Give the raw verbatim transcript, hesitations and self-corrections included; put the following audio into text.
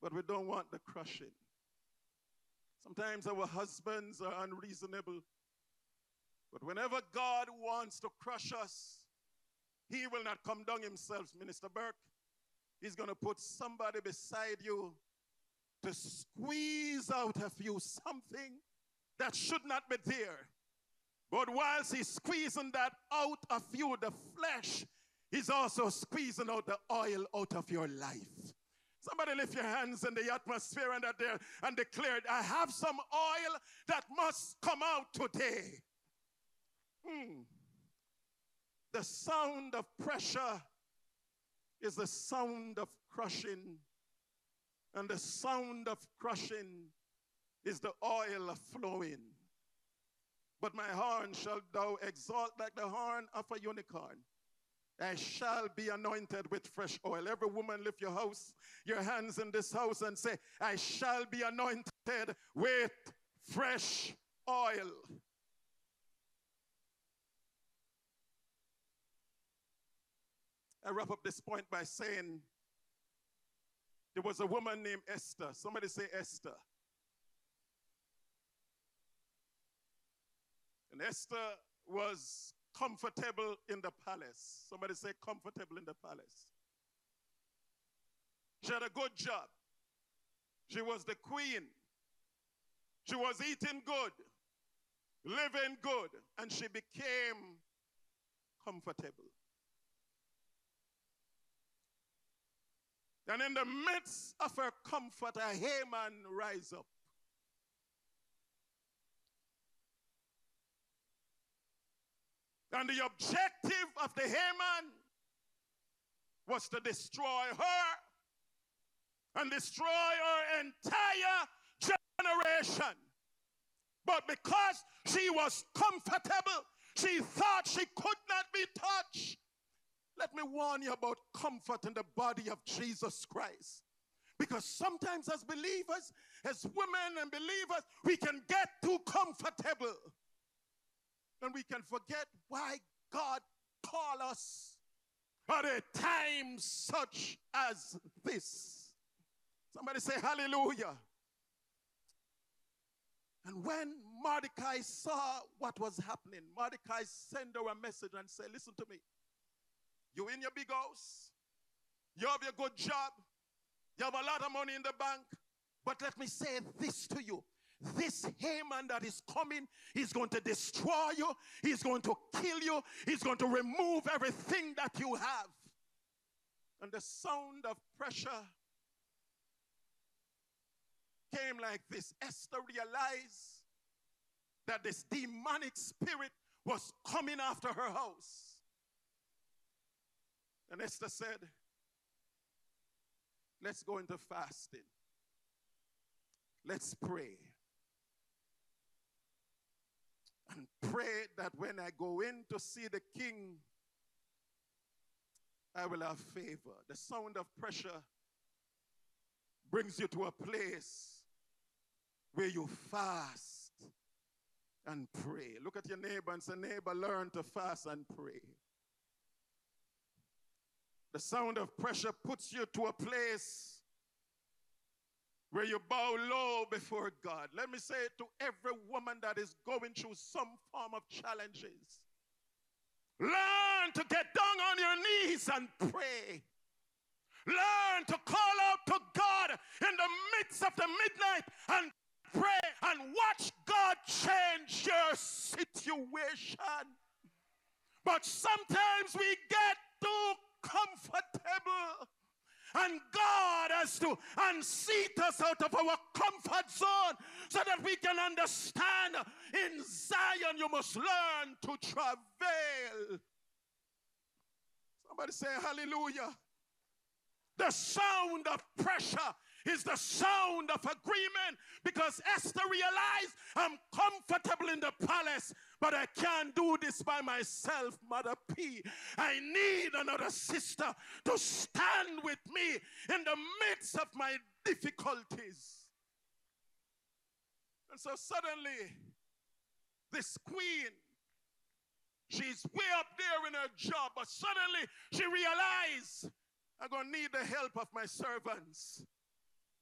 but we don't want the crushing. Sometimes our husbands are unreasonable, but whenever God wants to crush us, he will not come down himself, Minister Burke. He's going to put somebody beside you to squeeze out of you something that should not be there. But whilst he's squeezing that out of you, the flesh, he's also squeezing out the oil out of your life. Somebody lift your hands in the atmosphere and, there and declare, I have some oil that must come out today. Hmm. The sound of pressure is the sound of crushing. And the sound of crushing is the oil of flowing. But my horn shall thou exalt like the horn of a unicorn. I shall be anointed with fresh oil. Every woman lift your house, your hands in this house and say, I shall be anointed with fresh oil. I wrap up this point by saying there was a woman named Esther. Somebody say Esther. And Esther was comfortable in the palace. Somebody say comfortable in the palace. She had a good job. She was the queen. She was eating good, living good, and she became comfortable. And in the midst of her comfort, a Haman rise up. And the objective of the Haman was to destroy her and destroy her entire generation. But because she was comfortable, she thought she could not be touched. Let me warn you about comfort in the body of Jesus Christ. Because sometimes as believers, as women and believers, we can get too comfortable. And we can forget why God called us at a time such as this. Somebody say hallelujah. And when Mordecai saw what was happening, Mordecai sent her a message and said, listen to me. You in your big house, you have your good job, you have a lot of money in the bank, but let me say this to you. This Haman that is coming, he's going to destroy you, he's going to kill you, he's going to remove everything that you have. And the sound of pressure came like this. Esther realized that this demonic spirit was coming after her house. And Esther said, let's go into fasting. Let's pray. And pray that when I go in to see the king, I will have favor. The sound of pressure brings you to a place where you fast and pray. Look at your neighbor and say, neighbor, learn to fast and pray. The sound of pressure puts you to a place where you bow low before God. Let me say it to every woman that is going through some form of challenges. Learn to get down on your knees and pray. Learn to call out to God in the midst of the midnight and pray and watch God change your situation. But sometimes we get too comfortable, and God has to unseat us out of our comfort zone so that we can understand in Zion you must learn to travail. Somebody say hallelujah. The sound of pressure is the sound of agreement, because Esther realized I'm comfortable in the palace, but I can't do this by myself, Mother P. I need another sister to stand with me in the midst of my difficulties. And so suddenly, this queen, she's way up there in her job, but suddenly she realized I'm going to need the help of my servants.